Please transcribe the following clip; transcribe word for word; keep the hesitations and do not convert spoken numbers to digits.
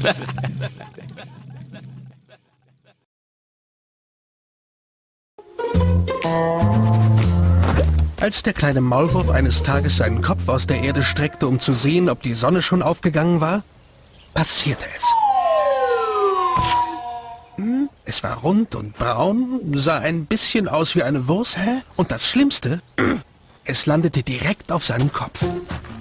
Als der kleine Maulwurf eines Tages seinen Kopf aus der Erde streckte, um zu sehen, ob die Sonne schon aufgegangen war, passierte es. Hm, es war rund und braun, sah ein bisschen aus wie eine Wurst. Hä? Und das Schlimmste, es landete direkt auf seinem Kopf.